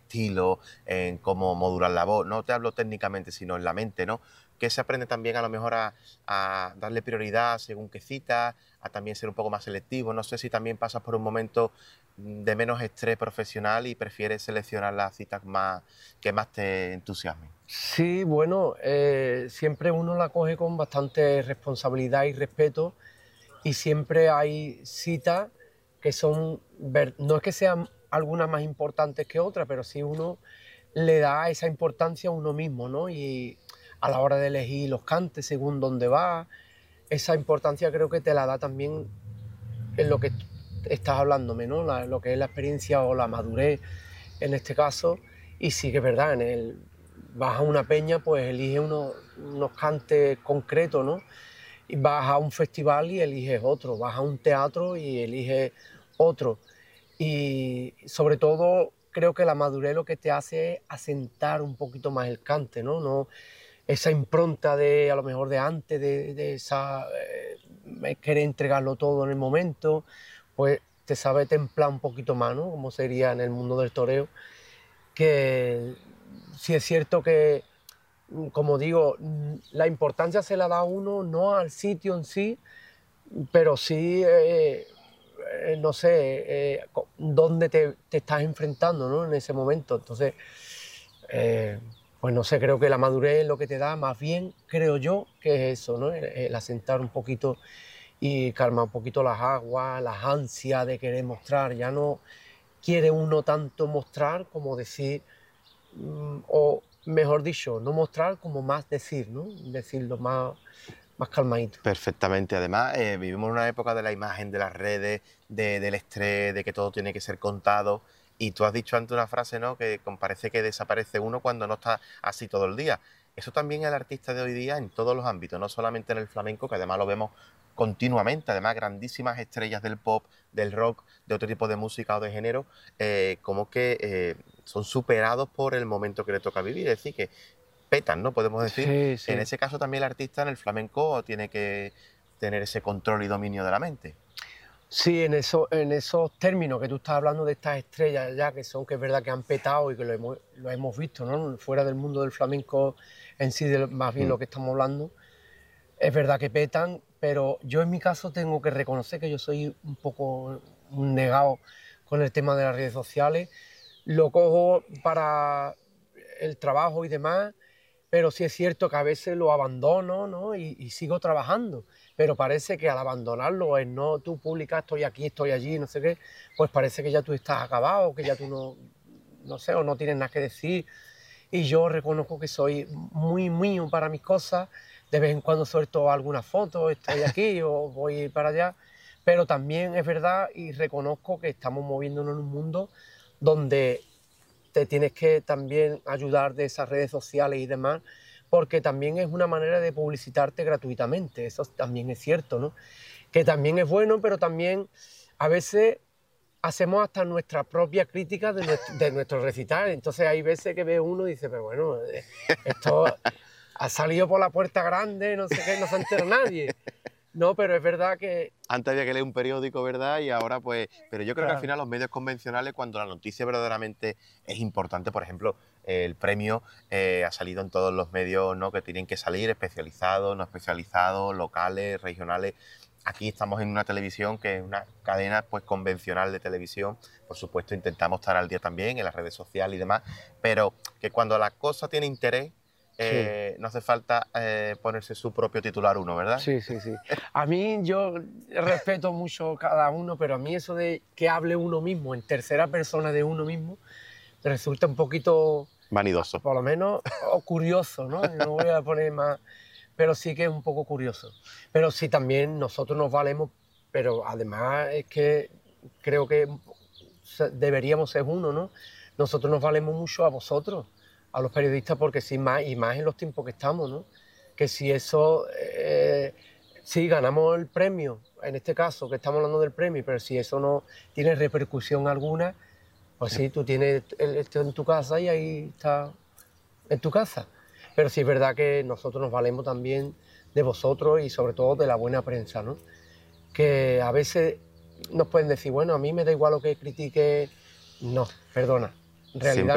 estilo, en cómo modular la voz. No te hablo técnicamente, sino en la mente, ¿no? Que se aprende también a lo mejor a darle prioridad según qué citas, a también ser un poco más selectivo. No sé si también pasas por un momento de menos estrés profesional y prefieres seleccionar las citas que más te entusiasmen. Sí, bueno, siempre uno la coge con bastante responsabilidad y respeto y siempre hay citas que son, no es que sean algunas más importantes que otras, pero sí uno le da esa importancia a uno mismo, ¿no? Y a la hora de elegir los cantes según dónde va, esa importancia creo que te la da también en lo que estás hablándome, ¿no? Lo que es la experiencia o la madurez en este caso. Y sí que es verdad, vas a una peña, pues elige unos cantes concretos, ¿no? Y vas a un festival y eliges otro, vas a un teatro y eliges otro. Y sobre todo creo que la madurez lo que te hace es asentar un poquito más el cante, ¿no? Esa impronta de a lo mejor de antes, de esa querer entregarlo todo en el momento, pues te sabe templar un poquito más, ¿no? Como sería en el mundo del toreo, que sí es cierto que, como digo, la importancia se la da uno no al sitio en sí, pero sí, no sé, dónde te estás enfrentando, ¿no? En ese momento. Entonces, eh, pues no sé, creo que la madurez es lo que te da, más bien creo yo que es eso, ¿no? El asentar un poquito y calmar un poquito las aguas, las ansias de querer mostrar. Ya no quiere uno tanto mostrar como decir, o mejor dicho, no mostrar como más decir, ¿no? Decirlo más calmadito. Perfectamente. Además, vivimos en una época de la imagen, de las redes, del estrés, de que todo tiene que ser contado. Y tú has dicho antes una frase, ¿no? Que parece que desaparece uno cuando no está así todo el día. Eso también el artista de hoy día en todos los ámbitos, no solamente en el flamenco, que además lo vemos continuamente. Además, grandísimas estrellas del pop, del rock, de otro tipo de música o de género, como que son superados por el momento que le toca vivir. Es decir, que petan, ¿no? Podemos decir. Sí, En sí. ese caso también el artista en el flamenco tiene que tener ese control y dominio de la mente. Sí, en esos términos que tú estás hablando de estas estrellas ya, que es verdad que han petado y que lo hemos visto, ¿no? Fuera del mundo del flamenco en sí, más bien Mm. lo que estamos hablando, es verdad que petan, pero yo en mi caso tengo que reconocer que yo soy un poco un negado con el tema de las redes sociales. Lo cojo para el trabajo y demás, pero sí es cierto que a veces lo abandono, ¿no? Y sigo trabajando, pero parece que al abandonarlo, es no tú publicas estoy aquí, estoy allí, no sé qué, pues parece que ya tú estás acabado, que ya tú no sé, o no tienes nada que decir. Y yo reconozco que soy muy mío para mis cosas, de vez en cuando suelto alguna foto, estoy aquí o voy para allá, pero también es verdad y reconozco que estamos moviéndonos en un mundo donde te tienes que también ayudar de esas redes sociales y demás, porque también es una manera de publicitarte gratuitamente, eso también es cierto, ¿no? Que también es bueno, pero también a veces hacemos hasta nuestra propia crítica de nuestro recital, entonces hay veces que ve uno y dice, pero bueno, esto ha salido por la puerta grande, no sé qué, no se entera nadie. No, pero es verdad que, Antes había que leer un periódico, ¿verdad? Y ahora pues... Pero yo creo que al claro, final los medios convencionales, cuando la noticia verdaderamente es importante, por ejemplo, el premio ha salido en todos los medios, ¿no? Que tienen que salir, especializados, no especializados, locales, regionales. Aquí estamos en una televisión que es una cadena pues convencional de televisión. Por supuesto, intentamos estar al día también en las redes sociales y demás, pero que cuando la cosa tiene interés, sí. no hace falta ponerse su propio titular uno, ¿verdad? Sí, sí, sí. A mí yo respeto mucho cada uno, pero a mí eso de que hable uno mismo, en tercera persona de uno mismo, me resulta un poquito, Vanidoso. por lo menos, o curioso, ¿no? No voy a poner más, pero sí que es un poco curioso. Pero sí, también nosotros nos valemos, pero además es que creo que deberíamos ser uno, ¿no? Nosotros nos valemos mucho a vosotros, a los periodistas, porque sí, más y más en los tiempos que estamos, ¿no? Que si eso, si ganamos el premio, en este caso que estamos hablando del premio, pero si eso no tiene repercusión alguna, pues sí, tú tienes esto en tu casa y ahí está en tu casa. Pero sí es verdad que nosotros nos valemos también de vosotros y sobre todo de la buena prensa, ¿no? Que a veces nos pueden decir, bueno, a mí me da igual lo que critique. No, perdona. En realidad Siempre